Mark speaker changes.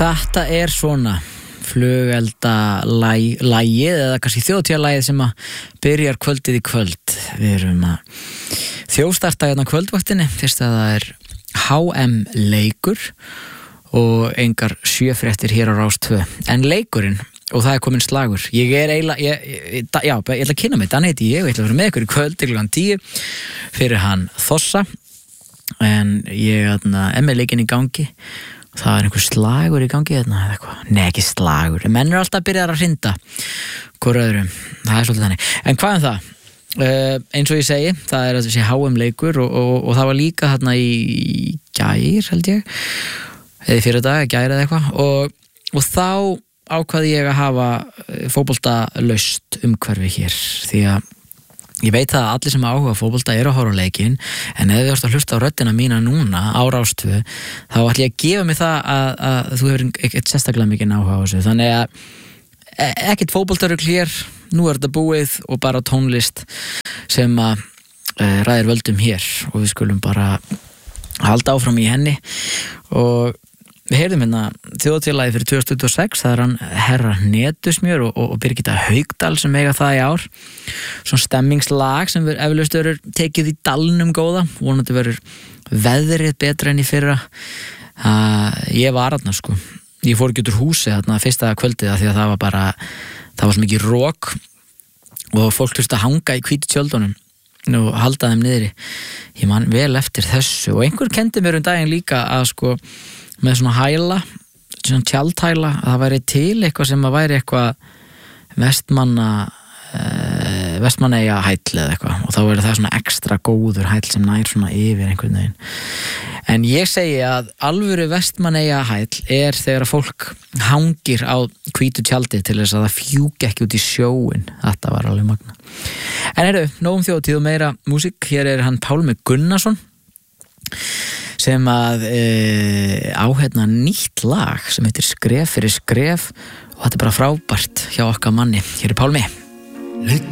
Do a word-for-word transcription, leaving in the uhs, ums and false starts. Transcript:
Speaker 1: Þetta er svona flugelda lagið eða kannski þjóðtíðalagið sem að byrjar kvöldið í kvöld. Við erum að þjóðstarta hérna kvöldvaktinni fyrst að það er H M leikur og engar sjöfréttir hér á Rás tvö. En leikurinn, og það er komin slagur. Ég er eiginlega, ég, ég, já, ég ætla að kynna mig, Dan heiti ég og ég ætla að vera með ykkur í kvöld til klukkan tíu fyrir hann Þossa. En ég er með leikinn í gangi. Það er einhver slagur í gangi þarna eða eitthvað. Nei, ekki slagur. Menn er alltaf að byrja að hrinda hvor öðrum. Það er svolítið þannig. En hvað um það? Uh, eins og ég segi, það er þessi H M leikur og, og, og það var líka þarna í gær, held ég. Eða fyrir dag, gær eða eitthvað. Og, og þá ákvaði ég að hafa fótboltalaust umhverfi hér. Því að ég veit að allir sem áhuga fótbolta eru að horfa á leikinn, en ef þið varst að hlusta á röddina mína núna á Rás tvö, þá ætla ég að gefa mig það að, að þú hefur ekkert sérstaklega mikið áhuga á þessu. Þannig að ekkert fótboltarugl hér, nú er þetta búið og bara tónlist sem að e, ræðir völdum hér og við skulum bara halda áfram í henni. Og við heyrðum hérna þjóðtíðalagið fyrir tvö þúsund tuttugu og sex, það er hann Herra Netusmjör og, og, og Birgitta Haukdal sem eiga það í ár. Svona stemmingslag sem við eflaust verður tekið í dalnum góða, vonandi verður veðrið betra enn í fyrra. Uh, ég var þarna sko, ég fór ekki út úr húsi þarna fyrsta kvöldið því að það var bara, það var svo mikið rok og fólk þurfti að hanga í hvítu tjöldunum og halda þeim niðri. Ég man vel eftir þessu og einhver kendi mér um daginn líka að sko með svona hæla, svona tjaldhæla, að það væri til eitthvað sem að væri eitthvað vestmanna uh, vestmanneja hæll eða eitthvað og þá verður það svona ekstra góður hæll sem nær svona yfir einhvern veginn. En ég segi að alvöru vestmanneja hæll er þegar að fólk hangir á hvítu tjaldi til þess að það fjúki ekki út í sjóin. Þetta var alveg magna. En heyrðu, nóg um þjóðtíð og meira músík. Hér er hann Pálmi Gunnarsson sem að e, á hérna nýtt lag sem heitir Skref fyrir skref og þetta er bara frábært hjá okkar manni. Hér er Pálmi.